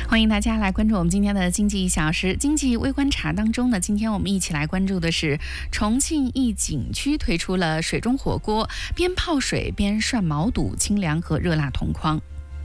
欢迎大家来关注我们今天的经济1小时。经济微观察当中呢，今天我们一起来关注的是重庆一景区推出了水中火锅，边泡水边涮毛肚，清凉和热辣同框。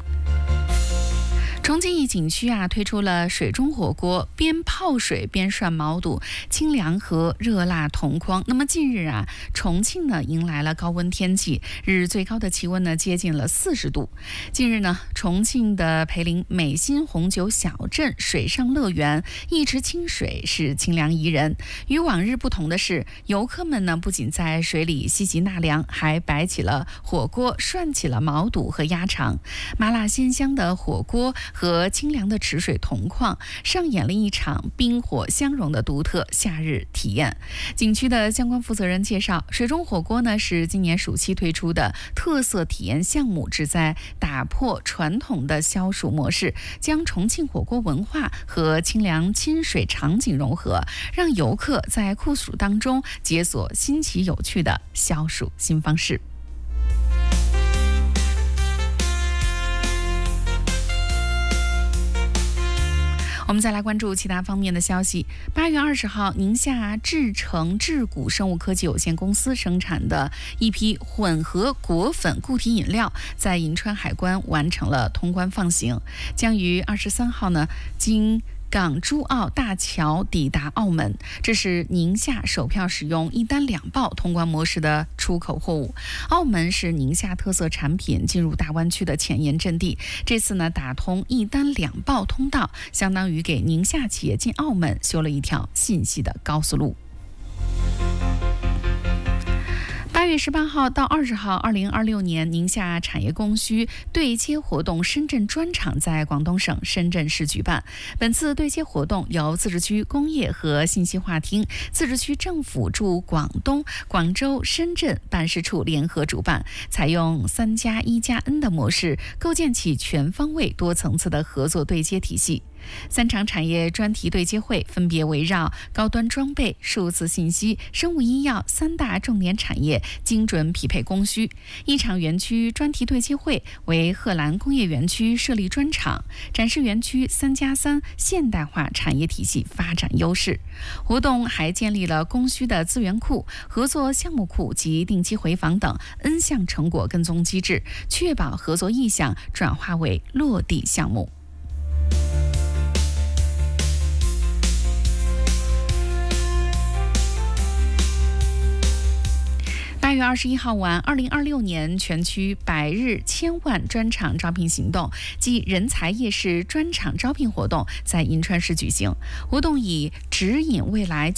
重庆一景区推出了水中火锅，边泡水边涮毛肚，清凉和热辣同框。那么近日重庆呢迎来了高温天气，日最高的气温呢接近了40度。近日呢，重庆的涪陵美心红酒小镇水上乐园一池清水是清凉宜人。与往日不同的是，游客们呢不仅在水里吸集纳凉，还摆起了火锅，涮起了毛肚和鸭肠，麻辣鲜香的火锅和清凉的池水同框，上演了一场冰火相融的独特夏日体验。景区的相关负责人介绍，水中火锅呢是今年暑期推出的特色体验项目，旨在打破传统的消暑模式，将重庆火锅文化和清凉亲水场景融合，让游客在酷暑当中解锁新奇有趣的消暑新方式。我们再来关注其他方面的消息。8月20号，宁夏智诚智谷生物科技有限公司生产的一批混合果粉固体饮料在银川海关完成了通关放行，将于23号呢经港珠澳大桥抵达澳门，这是宁夏首票使用1单2报通关模式的出口货物。澳门是宁夏特色产品进入大湾区的前沿阵地，这次呢打通1单2报通道，相当于给宁夏企业进澳门修了一条信息的高速路。8月18号到20号，2026年宁夏产业供需对接活动深圳专场在广东省深圳市举办。本次对接活动由自治区工业和信息化厅、自治区政府驻广东、广州、深圳办事处联合主办，采用3+1+N 的模式，构建起全方位多层次的合作对接体系。3场产业专题对接会分别围绕高端装备、数字信息、生物医药3大重点产业精准匹配供需。1场园区专题对接会为贺兰工业园区设立专场，展示园区3+3现代化产业体系发展优势。活动还建立了供需的资源库、合作项目库及定期回访等 N 项成果跟踪机制，确保合作意向转化为落地项目。8月21号晚，2026年全区100日1000万专场招聘行动暨人才夜市专场招聘活动在银川市举行。活动以指引未来